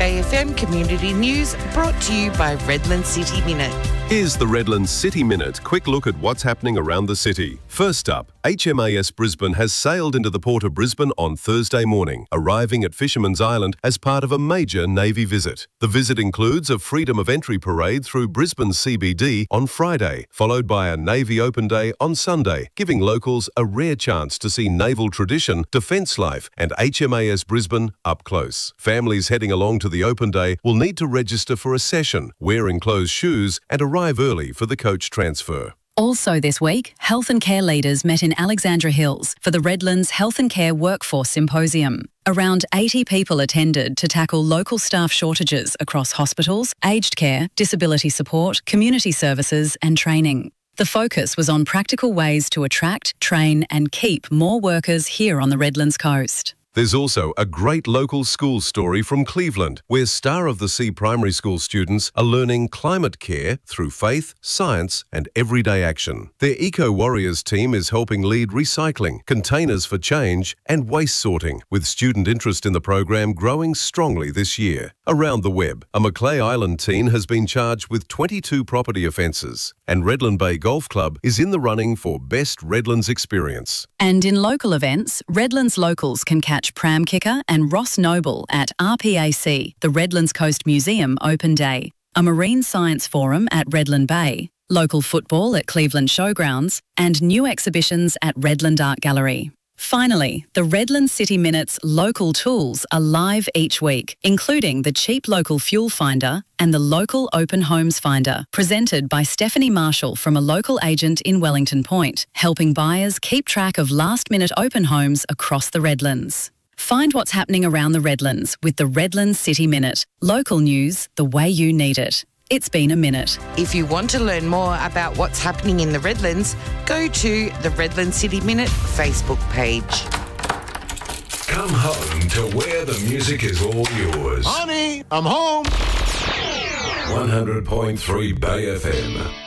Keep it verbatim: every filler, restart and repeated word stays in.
Bay F M Community News, brought to you by Redlands City Minute. Here's the Redlands City Minute. Quick look at what's happening around the city. First up, H M A S Brisbane has sailed into the port of Brisbane on Thursday morning, arriving at Fisherman's Island as part of a major Navy visit. The visit includes a Freedom of Entry parade through Brisbane C B D on Friday, followed by a Navy Open Day on Sunday, giving locals a rare chance to see naval tradition, defence life and H M A S Brisbane up close. Families heading along to the Open Day will need to register for a session, wear enclosed shoes and arrive early for the coach transfer. Also this week, health and care leaders met in Alexandra Hills for the Redlands Health and Care Workforce Symposium. Around eighty people attended to tackle local staff shortages across hospitals, aged care, disability support, community services and training. The focus was on practical ways to attract, train and keep more workers here on the Redlands coast. There's also a great local school story from Cleveland, where Star of the Sea primary school students are learning climate care through faith, science and everyday action. Their Eco Warriors team is helping lead recycling, containers for change and waste sorting, with student interest in the program growing strongly this year. Around the web, a Macleay Island teen has been charged with twenty-two property offences, and Redland Bay Golf Club is in the running for Best Redlands Experience. And in local events, Redlands locals can catch Pram Kicker and Ross Noble at R P A C, the Redlands Coast Museum Open Day, a Marine Science Forum at Redland Bay, local football at Cleveland Showgrounds, and new exhibitions at Redland Art Gallery. Finally, the Redlands City Minute's local tools are live each week, including the Cheap Local Fuel Finder and the Local Open Homes Finder, presented by Stephanie Marshall from a local agent in Wellington Point, helping buyers keep track of last-minute open homes across the Redlands. Find what's happening around the Redlands with the Redlands City Minute. Local news the way you need it. It's been a minute. If you want to learn more about what's happening in the Redlands, go to the Redlands City Minute Facebook page. Come home to where the music is all yours. Honey, I'm home. one hundred point three Bay F M.